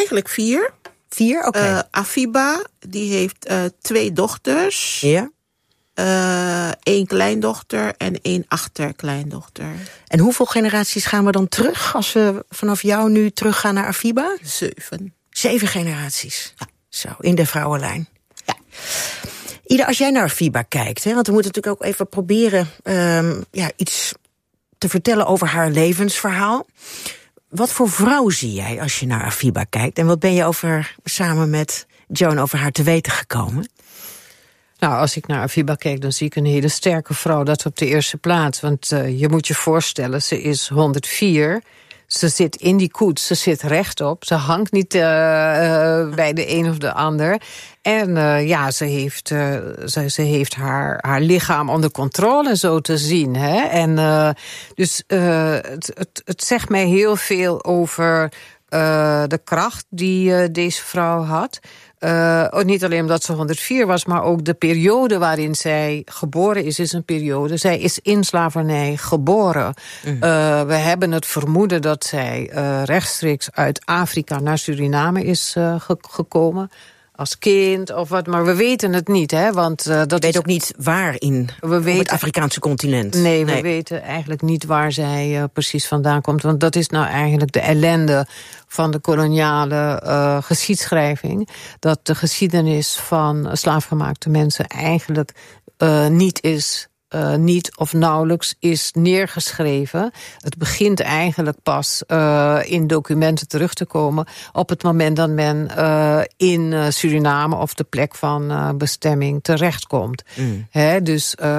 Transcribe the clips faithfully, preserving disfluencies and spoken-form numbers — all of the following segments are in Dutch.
eigenlijk vier. Vier, oké. Okay. Uh, Afiba, die heeft uh, twee dochters. Ja. Uh, één kleindochter en één achterkleindochter. En hoeveel generaties gaan we dan terug als we vanaf jou nu teruggaan naar Afiba? Zeven. Zeven generaties. Ja. Zo, in de vrouwenlijn. Ja. Ida, als jij naar Afiba kijkt, hè, want we moeten natuurlijk ook even proberen um, ja, iets te vertellen over haar levensverhaal. Wat voor vrouw zie jij als je naar Afiba kijkt? En wat ben je over, samen met Joan over haar te weten gekomen? Nou, als ik naar Afiba kijk, dan zie ik een hele sterke vrouw. Dat op de eerste plaats. Want uh, je moet je voorstellen, ze is honderdvier. Ze zit in die koets, ze zit rechtop. Ze hangt niet uh, uh, bij de een of de ander. En uh, ja, ze heeft, uh, ze, ze heeft haar, haar lichaam onder controle, zo te zien. Hè? En uh, dus uh, het, het, het zegt mij heel veel over uh, de kracht die uh, deze vrouw had. Uh, niet alleen omdat ze honderdvier was, maar ook de periode waarin zij geboren is, is een periode. Zij is in slavernij geboren. Mm. Uh, we hebben het vermoeden dat zij uh, rechtstreeks uit Afrika naar Suriname is uh, ge- gekomen. Als kind of wat, maar we weten het niet, hè? Want uh, dat we weten is ook niet waar in we weten, het Afrikaanse continent. Nee, we nee. weten eigenlijk niet waar zij uh, precies vandaan komt. Want dat is nou eigenlijk de ellende van de koloniale uh, geschiedschrijving. Dat de geschiedenis van slaafgemaakte mensen eigenlijk uh, niet is... Uh, niet of nauwelijks is neergeschreven. Het begint eigenlijk pas uh, in documenten terug te komen op het moment dat men uh, in uh, Suriname of de plek van uh, bestemming terechtkomt. Mm. He, dus uh,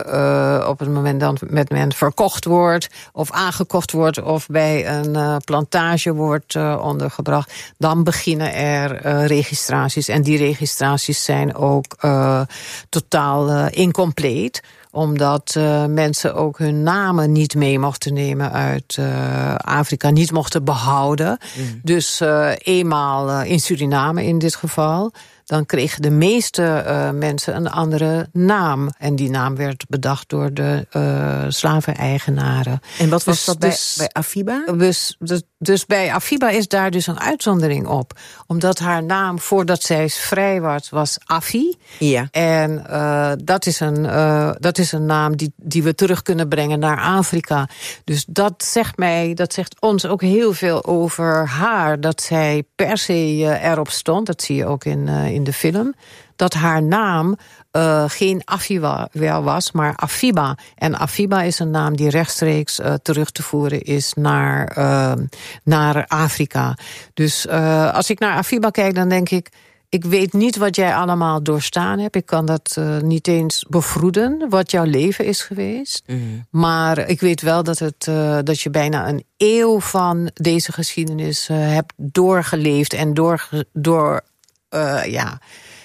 uh, op het moment dat men verkocht wordt of aangekocht wordt of bij een uh, plantage wordt uh, ondergebracht, dan beginnen er uh, registraties. En die registraties zijn ook uh, totaal uh, incompleet, omdat uh, mensen ook hun namen niet mee mochten nemen uit uh, Afrika, niet mochten behouden. Mm. Dus uh, eenmaal uh, in Suriname in dit geval, dan kregen de meeste uh, mensen een andere naam. En die naam werd bedacht door de uh, slaveneigenaren. En wat was dus, dat bij, dus, bij Afiba? Dus, dus, dus bij Afiba is daar dus een uitzondering op. Omdat haar naam, voordat zij vrij was, was Afi. Ja. En uh, dat, is een, uh, dat is een naam die, die we terug kunnen brengen naar Afrika. Dus dat zegt mij, dat zegt ons ook heel veel over haar. Dat zij per se uh, erop stond, dat zie je ook in, uh, in de film, dat haar naam uh, geen Afiba was, maar Afiba. En Afiba is een naam die rechtstreeks uh, terug te voeren is naar, uh, naar Afrika. Dus uh, als ik naar Afiba kijk, dan denk ik, ik weet niet wat jij allemaal doorstaan hebt. Ik kan dat uh, niet eens bevroeden, wat jouw leven is geweest. Mm. Maar ik weet wel dat, het, uh, dat je bijna een eeuw van deze geschiedenis uh, hebt doorgeleefd en door, door uh, ja,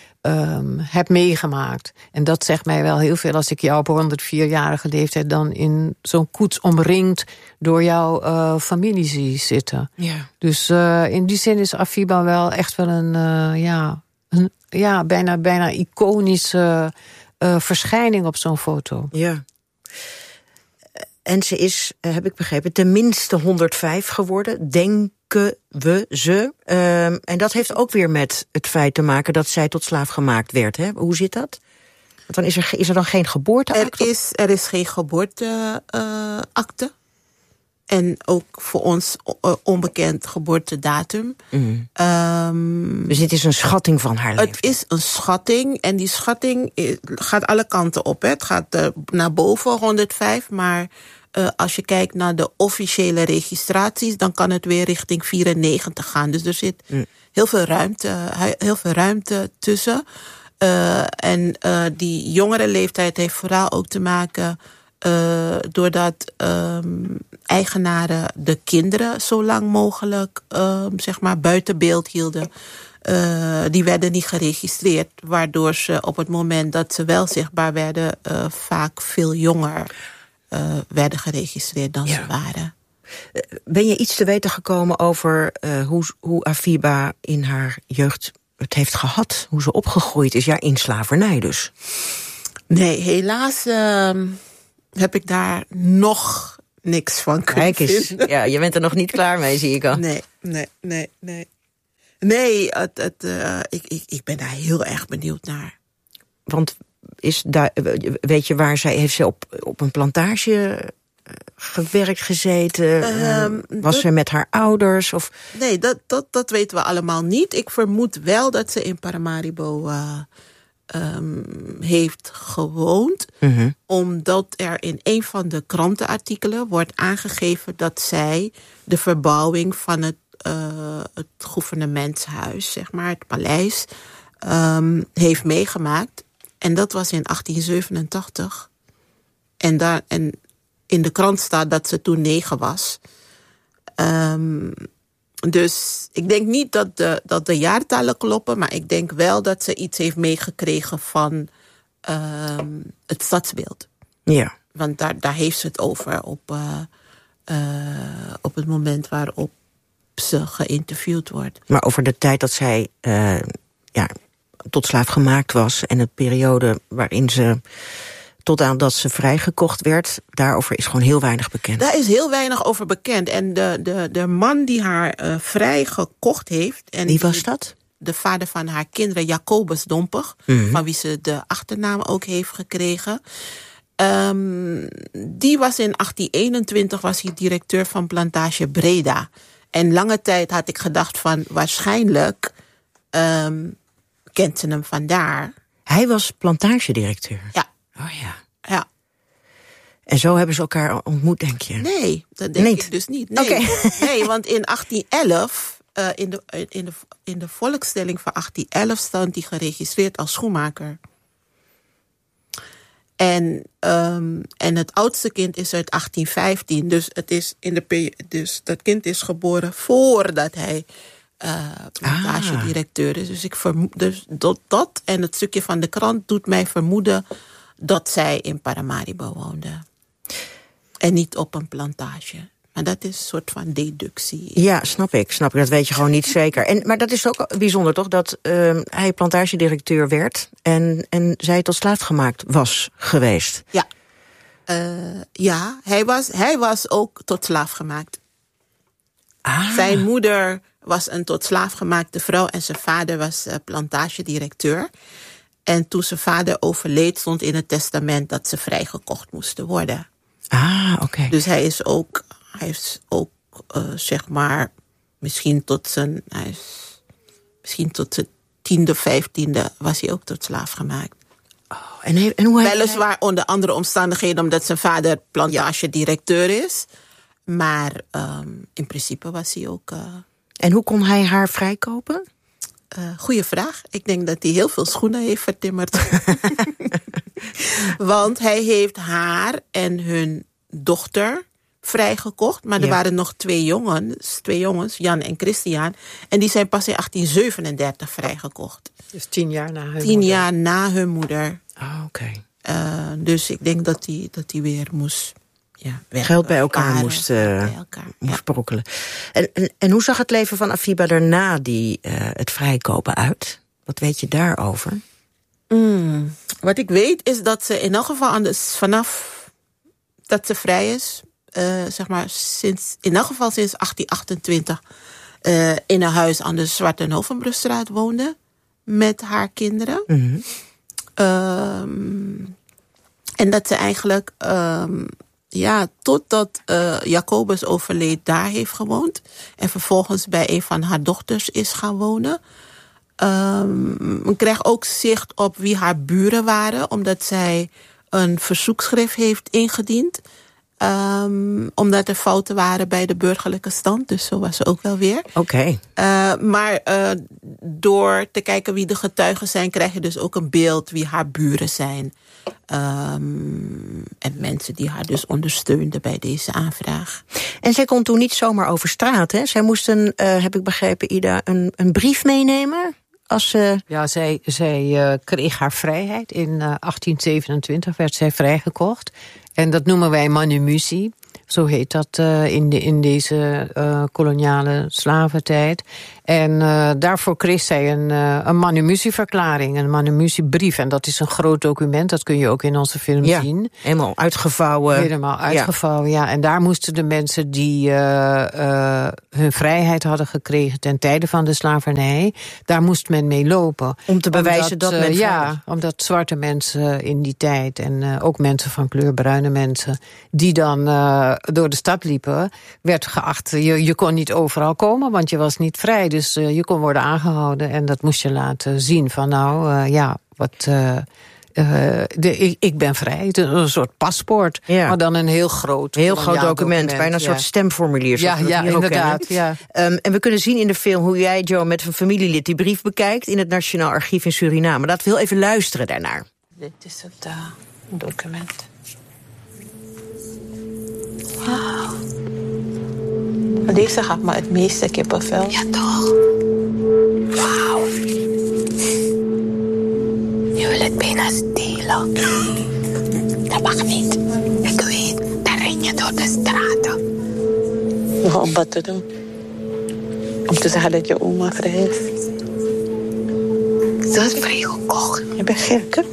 um, hebt meegemaakt. En dat zegt mij wel heel veel als ik jou op honderdvierjarige leeftijd dan in zo'n koets omringd door jouw uh, familie zie zitten. Ja. Dus uh, in die zin is Afiba wel echt wel een, uh, ja, een ja, bijna, bijna iconische uh, verschijning op zo'n foto. Ja. En ze is, heb ik begrepen, tenminste honderdvijf geworden, denken we ze. Um, en dat heeft ook weer met het feit te maken dat zij tot slaaf gemaakt werd. Hè? Hoe zit dat? Want dan is er, is er dan geen geboorteakte? Er is, er is geen geboorteakte. Uh, en ook voor ons uh, onbekend geboortedatum. Mm. Um, dus dit is een schatting van haar leven? Het is een schatting. En die schatting gaat alle kanten op. Hè. Het gaat uh, naar boven, honderdvijf. Maar uh, als je kijkt naar de officiële registraties, dan kan het weer richting vierennegentig gaan. Dus er zit mm. heel veel ruimte, heel veel ruimte tussen. Uh, en uh, die jongere leeftijd heeft vooral ook te maken Uh, doordat um, eigenaren de kinderen zo lang mogelijk um, zeg maar buiten beeld hielden. Uh, die werden niet geregistreerd, waardoor ze op het moment dat ze wel zichtbaar werden uh, vaak veel jonger uh, werden geregistreerd dan ja. ze waren. Ben je iets te weten gekomen over uh, hoe, hoe Afiba in haar jeugd het heeft gehad? Hoe ze opgegroeid is? Ja, in slavernij dus. Nee, helaas Uh, heb ik daar nog niks van kunnen Kijk eens, ja, je bent er nog niet klaar mee, zie ik al. Nee, nee, nee, nee. Nee, het, het, uh, ik, ik, ik ben daar heel erg benieuwd naar. Want is daar, weet je waar zij, heeft ze op, op een plantage gewerkt, gezeten? Um, was dat, ze met haar ouders? Of? Nee, dat, dat, dat weten we allemaal niet. Ik vermoed wel dat ze in Paramaribo uh, um, heeft gewoond. Mm-hmm. Omdat er in een van de krantenartikelen wordt aangegeven dat zij de verbouwing van het, uh, het gouvernementshuis, zeg maar, het paleis, um, heeft meegemaakt. En dat was in achttien zevenentachtig. En, daar, en in de krant staat dat ze toen negen was. Um, dus ik denk niet dat de, dat de jaartallen kloppen, maar ik denk wel dat ze iets heeft meegekregen van um, het stadsbeeld. Ja. Want daar, daar heeft ze het over op, uh, uh, op het moment waarop ze geïnterviewd wordt. Maar over de tijd dat zij uh, ja, tot slaaf gemaakt was en de periode waarin ze, tot aan dat ze vrijgekocht werd, daarover is gewoon heel weinig bekend. Daar is heel weinig over bekend. En de, de, de man die haar uh, vrijgekocht heeft. En wie was dat? De vader van haar kinderen, Jacobus Dompig, mm-hmm. van wie ze de achternaam ook heeft gekregen. Um, die was in achttien eenentwintig was hij directeur van Plantage Breda. En lange tijd had ik gedacht van waarschijnlijk um, kent ze hem vandaar. Hij was plantagedirecteur? Ja. Oh ja. Ja. En zo hebben ze elkaar ontmoet, denk je? Nee, dat denk niet. ik dus niet. Nee, okay. nee, want in achttien elf, uh, in, de, in, de, in de volkstelling van achttien elf stond hij geregistreerd als schoenmaker. En, um, en het oudste kind is uit achttien vijftien. Dus, het is in de, dus dat kind is geboren voordat hij uh, plantagedirecteur is. Dus, ik vermoed, dus dat, dat en het stukje van de krant doet mij vermoeden dat zij in Paramaribo woonde. En niet op een plantage. Maar dat is een soort van deductie. Ja, snap ik. Snap ik. Dat weet je gewoon niet zeker. En, maar dat is ook bijzonder, toch? Dat uh, hij plantagedirecteur werd en, en zij tot slaaf gemaakt was geweest. Ja, uh, ja hij, was, hij was ook tot slaaf gemaakt. Ah. Zijn moeder was een tot slaaf gemaakte vrouw en zijn vader was uh, plantagedirecteur. En toen zijn vader overleed, stond in het testament dat ze vrijgekocht moesten worden. Ah, oké. Okay. Dus hij is ook, hij is ook uh, zeg maar, misschien tot zijn, hij is, misschien tot zijn tiende, vijftiende was hij ook tot slaaf gemaakt. Oh, en, he, en hoe Weliswaar hij... onder andere omstandigheden, omdat zijn vader plantagedirecteur is. Maar um, in principe was hij ook. Uh, en hoe kon hij haar vrijkopen? Uh, goeie vraag. Ik denk dat hij heel veel schoenen heeft vertimmerd. Want hij heeft haar en hun dochter vrijgekocht. Maar er ja. waren nog twee jongens, twee jongens, Jan en Christian. En die zijn pas in achttien zevenendertig vrijgekocht. Dus tien jaar na hun tien moeder. jaar na hun moeder. Oh, oké. Okay. Uh, dus ik denk dat hij dat hij weer moest. Ja, geld bij elkaar paren, moest, uh, bij elkaar, moest ja. brokkelen. En, en, en hoe zag het leven van Afiba daarna die, uh, het vrijkopen uit? Wat weet je daarover? Mm, wat ik weet is dat ze in elk geval aan de, vanaf dat ze vrij is, uh, zeg maar sinds, in elk geval sinds achttien achtentwintig, uh, in een huis aan de Zwarte Novenbrugstraat woonde met haar kinderen. Mm-hmm. Um, en dat ze eigenlijk Um, ja, totdat uh, Jacobus overleed, daar heeft gewoond. En vervolgens bij een van haar dochters is gaan wonen. Um, ik kreeg ook zicht op wie haar buren waren, omdat zij een verzoekschrift heeft ingediend. Um, omdat er fouten waren bij de burgerlijke stand. Dus zo was ze ook wel weer. Oké. Okay. Uh, maar uh, door te kijken wie de getuigen zijn, krijg je dus ook een beeld wie haar buren zijn. Um, en mensen die haar dus ondersteunden bij deze aanvraag. En zij kon toen niet zomaar over straat, hè? Zij moest een, uh, heb ik begrepen, Ida, een, een brief meenemen? Als ze... Ja, zij, zij uh, kreeg haar vrijheid. In uh, achttien zevenentwintig werd zij vrijgekocht. En dat noemen wij manumissie. Zo heet dat uh, in, de, in deze uh, koloniale slaventijd. En uh, daarvoor kreeg zij een, uh, een manumusieverklaring, een manumusiebrief. En dat is een groot document, dat kun je ook in onze film ja, zien. Helemaal uitgevouwen. Helemaal uitgevouwen, ja. ja. En daar moesten de mensen die uh, uh, hun vrijheid hadden gekregen ten tijde van de slavernij, daar moest men mee lopen. Om te bewijzen omdat, dat men... Uh, ja, omdat zwarte mensen in die tijd, en uh, ook mensen van kleur, bruine mensen, die dan uh, door de stad liepen, werd geacht, je, je kon niet overal komen, want je was niet vrij. Dus uh, je kon worden aangehouden en dat moest je laten zien van nou, uh, ja, wat... Uh, Uh, de, ik, ik ben vrij. Het is een soort paspoort. Ja. Maar dan een heel groot Heel groot document, document, bijna een ja. soort stemformulier. Ja, ja inderdaad. Ja. Um, en we kunnen zien in de film hoe jij, Joe, met een familielid die brief bekijkt in het Nationaal Archief in Suriname. Laten we heel even luisteren daarnaar. Dit is het uh, document. Wauw. Deze gaat me het meeste kippenvel. Ja, toch? Wauw. Je wil het bijna stelen. Dat mag niet. Ik weet, dan ren je door de straten. Om wat te doen? Om te zeggen dat je oma vrij is? Ze is vrijgekocht. Je bent gek, hè?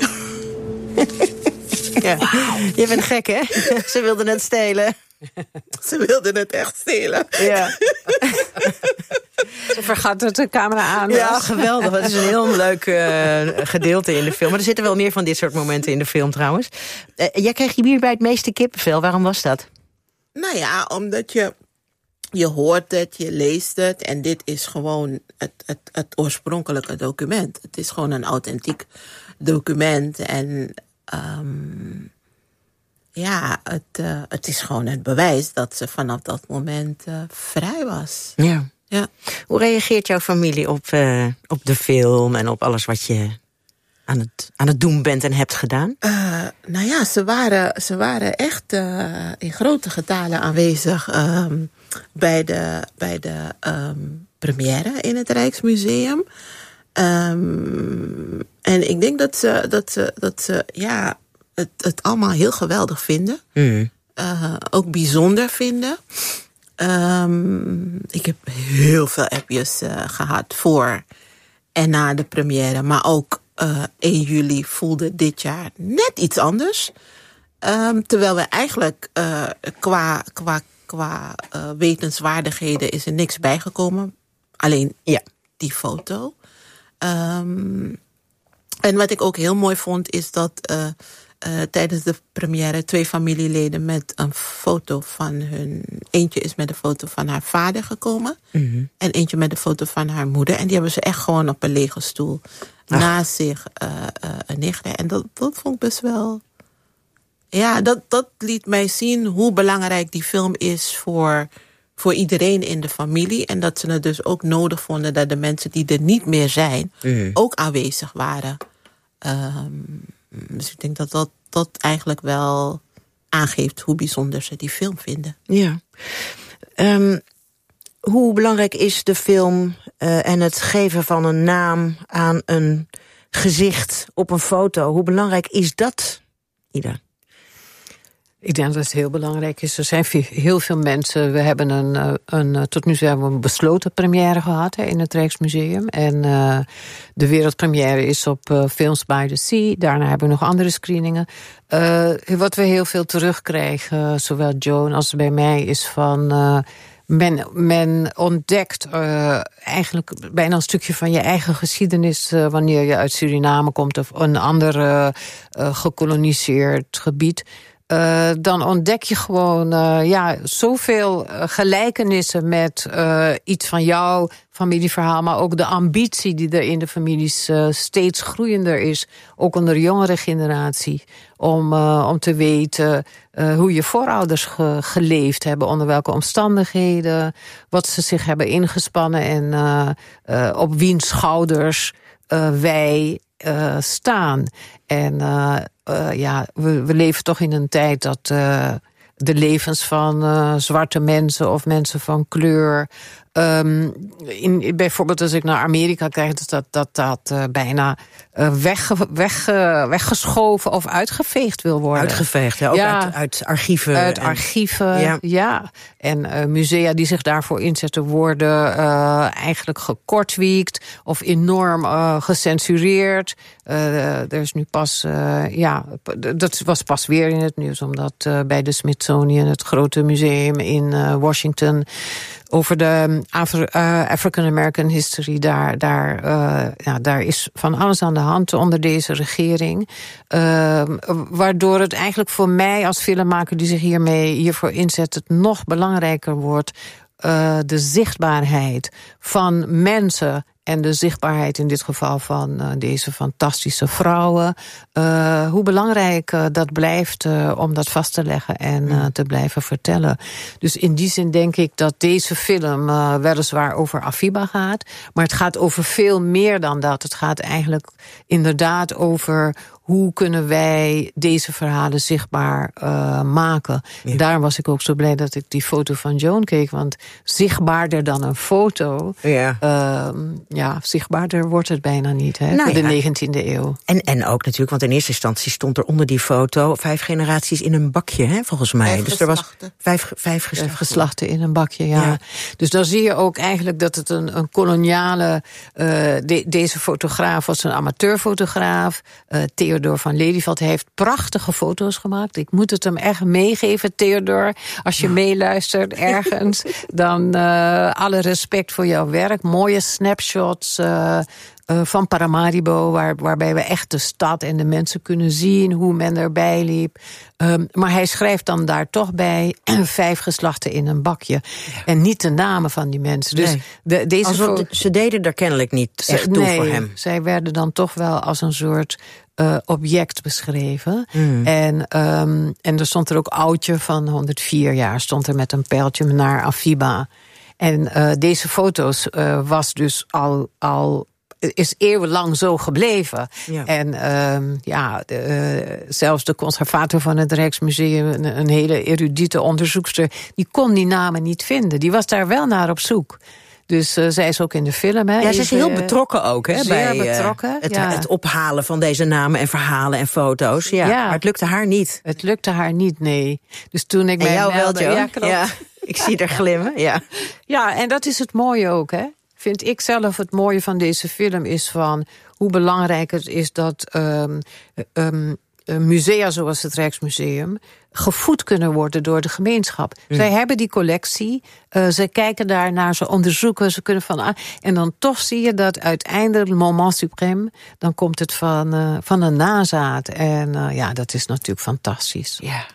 Ja. Wow. Je bent gek, hè? Ze wilden het stelen. Ze wilden het echt stelen. Ja. Ze vergat dat de camera aan was. Ja, geweldig. Dat is een heel leuk uh, gedeelte in de film. Maar er zitten wel meer van dit soort momenten in de film trouwens. Uh, jij kreeg hierbij het meeste kippenvel. Waarom was dat? Nou ja, omdat je... Je hoort het, je leest het. En dit is gewoon het, het, het oorspronkelijke document. Het is gewoon een authentiek document. En... Um, Ja, het, uh, het is gewoon het bewijs dat ze vanaf dat moment uh, vrij was. Ja. Ja. Hoe reageert jouw familie op, uh, op de film en op alles wat je aan het, aan het doen bent en hebt gedaan? Uh, nou ja, ze waren, ze waren echt uh, in grote getalen aanwezig um, bij de, bij de um, première in het Rijksmuseum. Um, en ik denk dat ze, dat ze, dat ze ja... Het, het allemaal heel geweldig vinden. Mm. Uh, ook bijzonder vinden. Um, ik heb heel veel appjes uh, gehad voor en na de première. Maar ook uh, één juli voelde dit jaar net iets anders. Um, terwijl we eigenlijk uh, qua, qua, qua uh, wetenswaardigheden is er niks bijgekomen. Alleen ja, die foto. Um, en wat ik ook heel mooi vond is dat... Uh, Uh, tijdens de première twee familieleden met een foto van hun... Eentje is met een foto van haar vader gekomen. Mm-hmm. En eentje met een foto van haar moeder. En die hebben ze echt gewoon op een lege stoel Ach. naast zich uh, uh, neergelegd. En dat, dat vond ik best wel... Ja, dat, dat liet mij zien hoe belangrijk die film is voor, voor iedereen in de familie. En dat ze het dus ook nodig vonden dat de mensen die er niet meer zijn... Mm. ook aanwezig waren. Um, Dus ik denk dat, dat dat eigenlijk wel aangeeft hoe bijzonder ze die film vinden. Ja. Um, hoe belangrijk is de film uh, en het geven van een naam aan een gezicht op een foto? Hoe belangrijk is dat, Ida? Ik denk dat het heel belangrijk is. Er zijn heel veel mensen. We hebben een, een tot nu toe hebben we een besloten première gehad hè, in het Rijksmuseum. En uh, de wereldpremière is op uh, Films by the Sea. Daarna hebben we nog andere screeningen. Uh, wat we heel veel terugkrijgen, zowel Joan als bij mij, is van... Uh, Men, men ontdekt uh, eigenlijk bijna een stukje van je eigen geschiedenis... Uh, wanneer je uit Suriname komt of een ander uh, uh, gekoloniseerd gebied... Uh, dan ontdek je gewoon uh, ja, zoveel uh, gelijkenissen met uh, iets van jouw familieverhaal... maar ook de ambitie die er in de families uh, steeds groeiender is... ook onder de jongere generatie... om, uh, om te weten uh, hoe je voorouders ge- geleefd hebben... onder welke omstandigheden, wat ze zich hebben ingespannen... en uh, uh, op wiens schouders uh, wij uh, staan. En... Uh, Uh, ja, we, we leven toch in een tijd dat uh, de levens van uh, zwarte mensen of mensen van kleur Um, in, bijvoorbeeld als ik naar Amerika kijk, dat dat, dat uh, bijna uh, weg, weg, uh, weggeschoven of uitgeveegd wil worden. Uitgeveegd, ja, ook ja, uit, uit archieven. Uit en, archieven, ja. ja. En uh, musea die zich daarvoor inzetten worden uh, eigenlijk gekortwiekt of enorm uh, gecensureerd. Uh, er is nu pas, uh, ja, dat was pas weer in het nieuws, omdat uh, bij de Smithsonian, het grote museum in uh, Washington, over de Afri- uh, African American history, daar, daar, uh, ja, daar is van alles aan de hand onder deze regering. Uh, waardoor het eigenlijk voor mij als filmmaker die zich hiermee hiervoor inzet, het nog belangrijker wordt, uh, de zichtbaarheid van mensen en de zichtbaarheid in dit geval van uh, deze fantastische vrouwen. Uh, hoe belangrijk uh, dat blijft uh, om dat vast te leggen en uh, te blijven vertellen. Dus in die zin denk ik dat deze film uh, weliswaar over Afiba gaat. Maar het gaat over veel meer dan dat. Het gaat eigenlijk inderdaad over hoe kunnen wij deze verhalen zichtbaar uh, maken. Ja. Daarom was ik ook zo blij dat ik die foto van Joan keek. Want zichtbaarder dan een foto, ja, uh, ja zichtbaarder wordt het bijna niet, hè, nou voor ja. de negentiende eeuw. En, en ook natuurlijk, want in eerste instantie stond er onder die foto vijf generaties in een bakje, hè, volgens mij. Vijf dus er was geslachten. vijf, vijf geslachten. Vijf geslachten in een bakje, ja. ja. Dus dan zie je ook eigenlijk dat het een, een koloniale, uh, de, deze fotograaf was een amateurfotograaf, uh, Theodor van Lelyveld. Hij heeft prachtige foto's gemaakt. Ik moet het hem echt meegeven, Theodor. Als je meeluistert ergens, dan uh, alle respect voor jouw werk. Mooie snapshots uh, uh, van Paramaribo, waar, waarbij we echt de stad en de mensen kunnen zien, hoe men erbij liep. Um, maar hij schrijft dan daar toch bij vijf geslachten in een bakje. Ja. En niet de namen van die mensen. Dus nee. de, deze Alsof, fo- ze deden er kennelijk niet echt toe nee, voor hem. Zij werden dan toch wel als een soort Uh, object beschreven. Mm. En, um, en er stond er ook oudje van honderdvier jaar, stond er met een pijltje naar Afiba. En uh, deze foto's uh, was dus al, al is eeuwenlang zo gebleven. Ja. En um, ja, de, uh, zelfs de conservator van het Rijksmuseum, een, een hele erudite onderzoekster, die kon die namen niet vinden. Die was daar wel naar op zoek. Dus uh, zij is ook in de film. Hè, ja, ze is heel betrokken ook, hè? Zeer bij betrokken, het, ja. het ophalen van deze namen en verhalen en foto's. Ja, ja. Maar het lukte haar niet. Het lukte haar niet, nee. Dus toen ik en mij jou meldde, wel, ja, klopt. Ja, ik zie er glimmen, ja. Ja, en dat is het mooie ook, hè. Vind ik zelf het mooie van deze film is van hoe belangrijk het is dat um, um, musea zoals het Rijksmuseum gevoed kunnen worden door de gemeenschap. Mm. Zij hebben die collectie, uh, ze kijken daarnaar, ze onderzoeken, ze kunnen van... En dan toch zie je dat uiteindelijk, moment suprême, dan komt het van, uh, van een nazaat. En uh, ja, dat is natuurlijk fantastisch. Ja.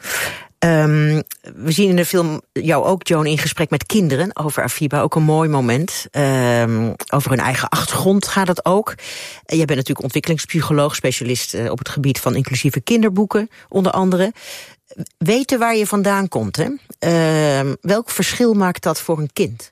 Um, we zien in de film jou ook, Joan, in gesprek met kinderen over Afiba. Ook een mooi moment. Um, over hun eigen achtergrond gaat het ook. Uh, jij bent natuurlijk ontwikkelingspsycholoog, specialist uh, op het gebied van inclusieve kinderboeken, onder andere. Weten waar je vandaan komt, hè? Uh, welk verschil maakt dat voor een kind?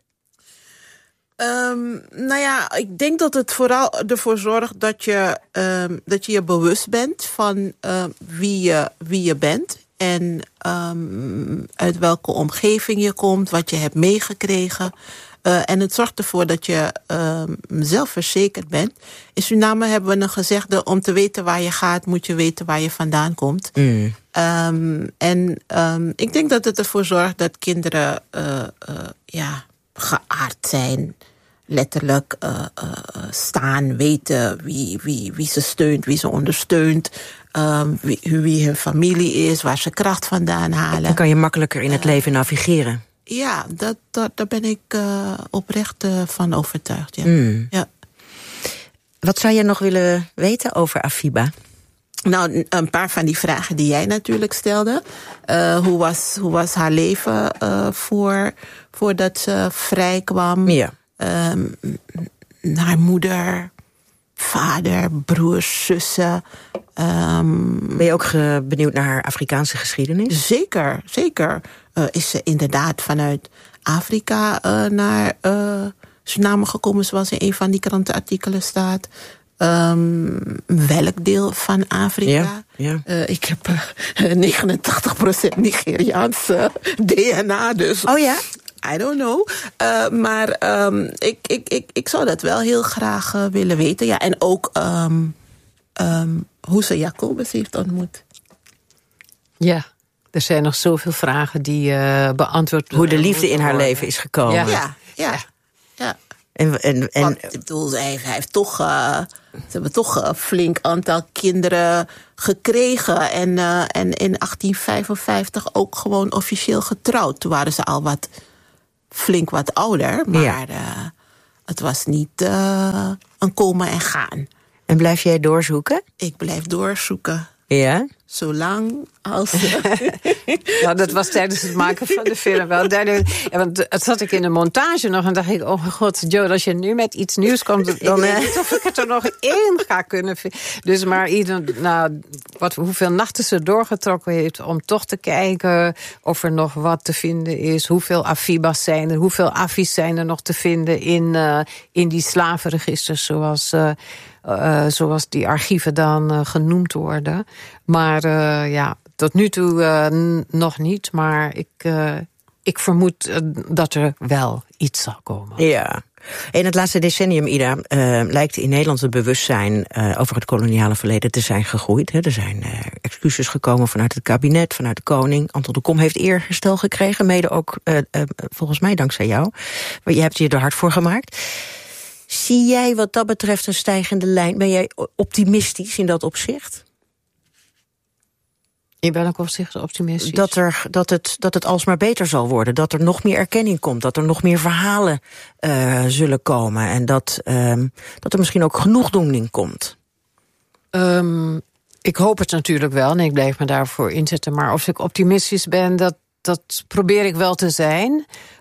Um, nou ja, ik denk dat het vooral ervoor zorgt dat je um, dat je, je bewust bent van uh, wie, je, wie je bent. En um, uit welke omgeving je komt, wat je hebt meegekregen. Uh, en het zorgt ervoor dat je um, zelfverzekerd bent. In Suriname hebben we een gezegde, om te weten waar je gaat, moet je weten waar je vandaan komt. Mm. Um, en um, ik denk dat het ervoor zorgt dat kinderen uh, uh, ja, geaard zijn. Letterlijk uh, uh, staan, weten wie, wie, wie ze steunt, wie ze ondersteunt. Um, wie, wie hun familie is, waar ze kracht vandaan halen. Dan kan je makkelijker in het uh, leven navigeren. Ja, dat, dat, daar ben ik uh, oprecht uh, van overtuigd. Ja. Mm. Ja. Wat zou je nog willen weten over Afiba? Nou, een paar van die vragen die jij natuurlijk stelde. Uh, hoe, was, hoe was haar leven uh, voor, voordat ze vrij kwam? Ja. Um, haar moeder, vader, broers, zussen. Um, ben je ook ge- benieuwd naar haar Afrikaanse geschiedenis? Zeker, zeker. Uh, is ze inderdaad vanuit Afrika uh, naar uh, Suriname gekomen, zoals in een van die krantenartikelen staat. Um, welk deel van Afrika? Ja, ja. Uh, ik heb uh, negenentachtig procent Nigeriaans uh, D N A, dus... Oh ja? I don't know. Uh, maar um, ik, ik, ik, ik zou dat wel heel graag uh, willen weten. Ja, en ook um, um, hoe ze Jacobus heeft ontmoet. Ja, er zijn nog zoveel vragen die uh, beantwoord Hoe de liefde in haar leven is gekomen. Ja, ja. ja. ja. En, en, en, Want, ik bedoel, hij heeft, hij heeft toch, uh, ze hebben toch een flink aantal kinderen gekregen. En, uh, en in achttien vijfenvijftig ook gewoon officieel getrouwd. Toen waren ze al wat, flink wat ouder. Maar ja. uh, het was niet uh, een komen en gaan. En blijf jij doorzoeken? Ik blijf doorzoeken. Ja? Zolang als... Nou, dat was tijdens het maken van de film wel duidelijk. Ja, want het zat ik in de montage nog en dacht ik... oh god, Joe, als je nu met iets nieuws komt... dan weet ik niet of ik het er nog in ga kunnen vinden. Dus maar ieder, nou, wat, hoeveel nachten ze doorgetrokken heeft... om toch te kijken of er nog wat te vinden is. Hoeveel Afibas zijn er, hoeveel Afis zijn er nog te vinden... in, uh, in die slavenregisters, zoals... Uh, Uh, zoals die archieven dan uh, genoemd worden. Maar uh, ja, tot nu toe uh, n- nog niet. Maar ik, uh, ik vermoed uh, dat er wel iets zal komen. Ja. In het laatste decennium, Ida, uh, lijkt in Nederland het bewustzijn uh, over het koloniale verleden te zijn gegroeid. Hè. Er zijn uh, excuses gekomen vanuit het kabinet, vanuit de koning. Anton de Kom heeft eerherstel gekregen, mede ook uh, uh, volgens mij dankzij jou. Maar je hebt je er hard voor gemaakt. Zie jij wat dat betreft een stijgende lijn? Ben jij optimistisch in dat opzicht? In welk opzicht optimistisch? Dat, er, dat, het, dat het alsmaar beter zal worden. Dat er nog meer erkenning komt. Dat er nog meer verhalen uh, zullen komen. En dat, um, dat er misschien ook genoegdoening komt. Um, ik hoop het natuurlijk wel. En ik blijf me daarvoor inzetten. Maar of ik optimistisch ben, dat, dat probeer ik wel te zijn.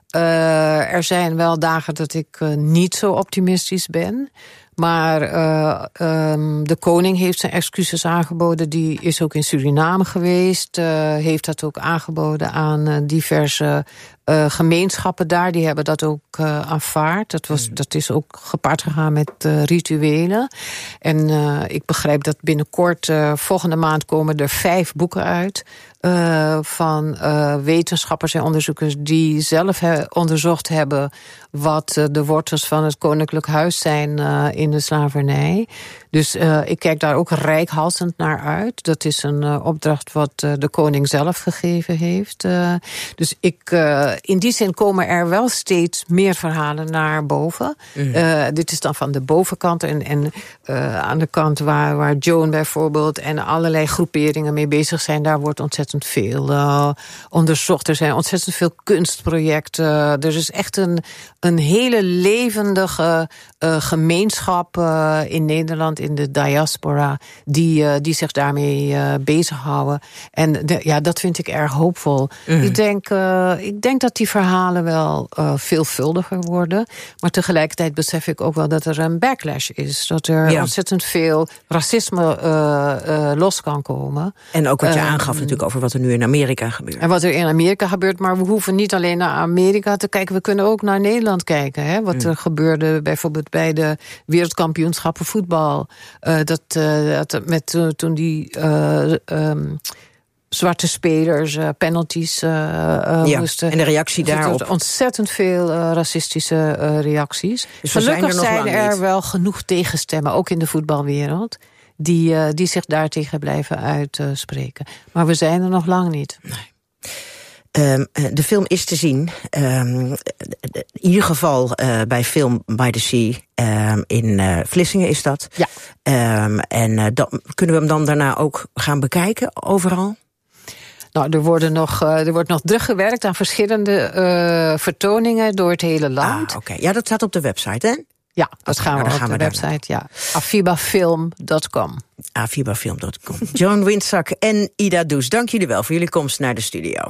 Uh, er zijn wel dagen dat ik uh, niet zo optimistisch ben. Maar uh, um, de koning heeft zijn excuses aangeboden. Die is ook in Suriname geweest. Uh, heeft dat ook aangeboden aan uh, diverse uh, gemeenschappen daar. Die hebben dat ook uh, aanvaard. Dat, was, dat is ook gepaard gegaan met uh, rituelen. En uh, ik begrijp dat binnenkort, uh, volgende maand komen er vijf boeken uit. Uh, van uh, wetenschappers en onderzoekers die zelf he, onderzocht hebben wat uh, de wortels van het koninklijk huis zijn uh, in de slavernij. Dus uh, ik kijk daar ook reikhalzend naar uit. Dat is een uh, opdracht wat uh, de koning zelf gegeven heeft. Uh, dus ik, uh, in die zin komen er wel steeds meer verhalen naar boven. Mm. Uh, dit is dan van de bovenkant. En, en uh, aan de kant waar, waar Joan bijvoorbeeld en allerlei groeperingen mee bezig zijn, daar wordt ontzettend veel uh, onderzocht. Er zijn ontzettend veel kunstprojecten. Er is echt een, een hele levendige uh, gemeenschap uh, in Nederland, in de diaspora, die, uh, die zich daarmee uh, bezighouden. En de, ja, dat vind ik erg hoopvol. Mm. Ik, denk, uh, ik denk dat die verhalen wel uh, veelvuldiger worden. Maar tegelijkertijd besef ik ook wel dat er een backlash is. Dat er ja. ontzettend veel racisme uh, uh, los kan komen. En ook wat je uh, aangaf natuurlijk over wat er nu in Amerika gebeurt. En wat er in Amerika gebeurt, maar we hoeven niet alleen naar Amerika te kijken. We kunnen ook naar Nederland kijken. Hè? Wat mm. er gebeurde bijvoorbeeld bij de wereldkampioenschappen voetbal. Uh, dat, uh, dat met uh, toen die uh, um, zwarte spelers uh, penalties uh, uh, ja, moesten. En de reactie dus daarop. Ontzettend veel uh, racistische uh, reacties. Dus gelukkig zijn er, zijn er wel genoeg tegenstemmen, ook in de voetbalwereld, die, uh, die zich daartegen blijven uitspreken. Uh, maar we zijn er nog lang niet. Nee. Um, de film is te zien, um, in ieder geval uh, bij Film by the Sea, um, in uh, Vlissingen is dat. Ja. Um, en uh, dat, kunnen we hem dan daarna ook gaan bekijken, overal? Nou, er, worden nog, uh, er wordt nog druk gewerkt aan verschillende uh, vertoningen door het hele land. Ah, oké. Okay. Ja, dat staat op de website, hè? Ja, dat gaan we nou, op gaan de we website, ja. afibafilm punt com. afibafilm punt com. Joan Windzack en Ida Does, dank jullie wel voor jullie komst naar de studio.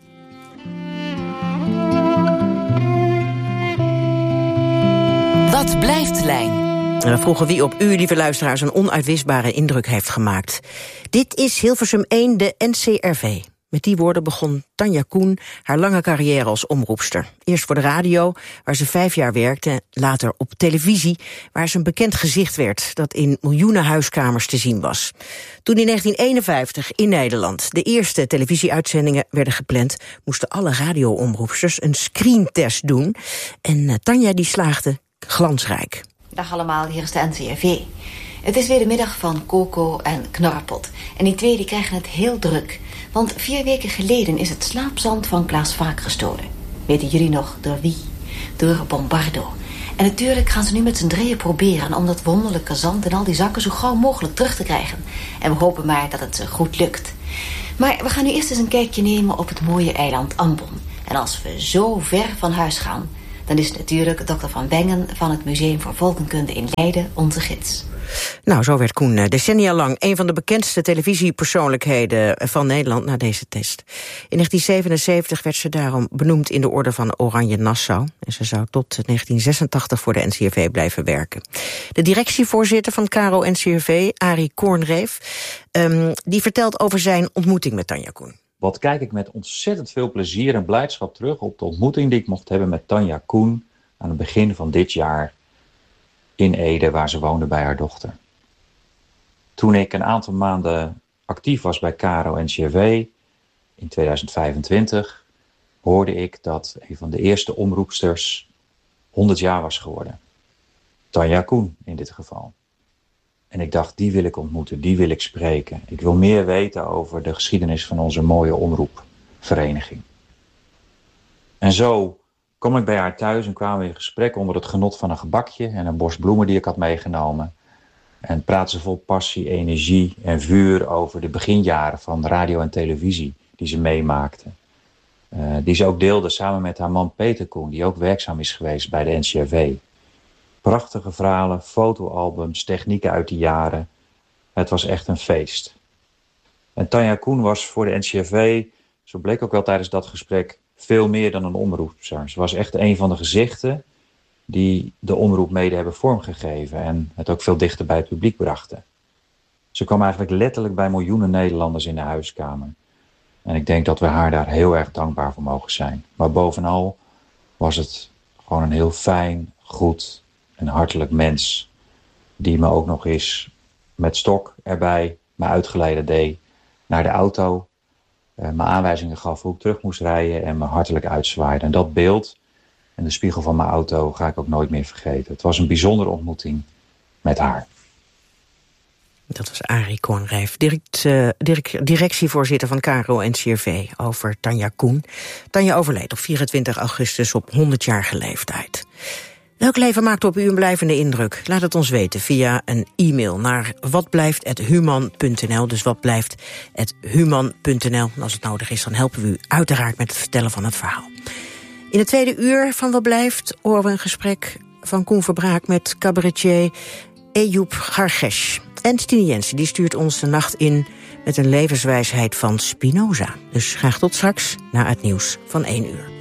Wat blijft Lijn? En we vroegen wie op u, lieve luisteraars, een onuitwisbare indruk heeft gemaakt. Dit is Hilversum één, de N C R V. Met die woorden begon Tanja Koen haar lange carrière als omroepster. Eerst voor de radio, waar ze vijf jaar werkte, later op televisie, waar ze een bekend gezicht werd dat in miljoenen huiskamers te zien was. Toen in negentien eenenvijftig in Nederland de eerste televisieuitzendingen werden gepland, moesten alle radioomroepsters een screentest doen. En uh, Tanja die slaagde glansrijk. Dag allemaal, hier is de N C R V. Het is weer de middag van Coco en Knorrepot. En die twee die krijgen het heel druk. Want vier weken geleden is het slaapzand van Klaas Vaak gestolen. Weten jullie nog door wie? Door Bombardo. En natuurlijk gaan ze nu met z'n drieën proberen om dat wonderlijke zand in al die zakken zo gauw mogelijk terug te krijgen. En we hopen maar dat het goed lukt. Maar we gaan nu eerst eens een kijkje nemen op het mooie eiland Ambon. En als we zo ver van huis gaan, dan is natuurlijk dokter Van Wengen van het Museum voor Volkenkunde in Leiden onze gids. Nou, zo werd Koen decennia lang een van de bekendste televisiepersoonlijkheden van Nederland na deze test. In negentien zevenenzeventig werd ze daarom benoemd in de orde van Oranje Nassau. En ze zou tot negentien zesentachtig voor de N C R V blijven werken. De directievoorzitter van Caro N C R V, Arie Koornreef, um, die vertelt over zijn ontmoeting met Tanja Koen. Wat kijk ik met ontzettend veel plezier en blijdschap terug op de ontmoeting die ik mocht hebben met Tanja Koen aan het begin van dit jaar in Ede, waar ze woonde bij haar dochter. Toen ik een aantal maanden actief was bij Caro N C R V in tweeduizend vijfentwintig, hoorde ik dat een van de eerste omroepsters honderd jaar was geworden. Tanja Koen in dit geval. En ik dacht, die wil ik ontmoeten, die wil ik spreken. Ik wil meer weten over de geschiedenis van onze mooie omroepvereniging. En zo kwam ik bij haar thuis en kwamen we in gesprek onder het genot van een gebakje en een bos bloemen die ik had meegenomen. En praatte ze vol passie, energie en vuur over de beginjaren van radio en televisie die ze meemaakte. Uh, die ze ook deelde samen met haar man Peter Koen, die ook werkzaam is geweest bij de N C R V. Prachtige verhalen, fotoalbums, technieken uit die jaren. Het was echt een feest. En Tanja Koen was voor de N C R V, zo bleek ook wel tijdens dat gesprek, veel meer dan een omroepster. Ze was echt een van de gezichten die de omroep mede hebben vormgegeven en het ook veel dichter bij het publiek brachten. Ze kwam eigenlijk letterlijk bij miljoenen Nederlanders in de huiskamer. En ik denk dat we haar daar heel erg dankbaar voor mogen zijn. Maar bovenal was het gewoon een heel fijn, goed en hartelijk mens, die me ook nog eens met stok erbij me uitgeleide deed naar de auto, uh, me aanwijzingen gaf hoe ik terug moest rijden en me hartelijk uitzwaaide. En dat beeld en de spiegel van mijn auto ga ik ook nooit meer vergeten. Het was een bijzondere ontmoeting met haar. Dat was Arie Koornreef, direct, uh, direct, directievoorzitter van Caro N C R V, over Tanja Koen. Tanja overleed op vierentwintig augustus op honderdjarige leeftijd. Welk leven maakt op u een blijvende indruk? Laat het ons weten via een e-mail naar watblijft at human punt n l. Dus watblijft at human punt n l. En als het nodig is, dan helpen we u uiteraard met het vertellen van het verhaal. In het tweede uur van Wat Blijft horen we een gesprek van Koen Verbraak met cabaretier Ejoep Gargesh. En Stine Jensen die stuurt ons de nacht in met een levenswijsheid van Spinoza. Dus graag tot straks na het nieuws van één uur.